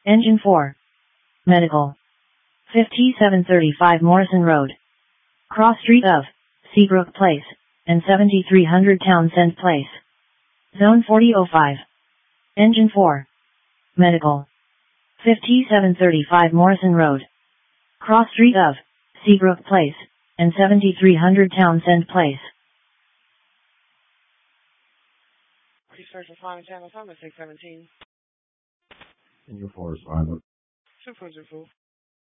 Engine 4. Medical. 5735 Morrison Road. Cross street of Seabrook Place and 7300 Townsend Place. Zone 4005. Engine 4. Medical. 5735 Morrison Road. Cross street of Seabrook Place and 7300 Townsend Place. Research and Flying Channel, Summit 617. And your 4 is 5. Super.